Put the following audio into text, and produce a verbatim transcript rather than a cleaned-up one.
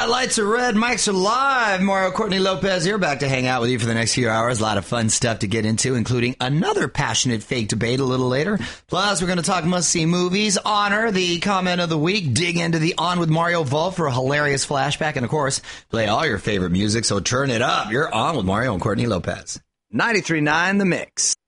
right, lights are red, mics are live. Mario Courtney Lopez here, back to hang out with you for the next few hours. A lot of fun stuff to get into, including another passionate fake debate a little later. Plus, we're going to talk must-see movies, honor the comment of the week, dig into the On with Mario vault for a hilarious flashback, and of course, play all your favorite music, so turn it up. You're On with Mario and Courtney Lopez. ninety-three point nine The Mix.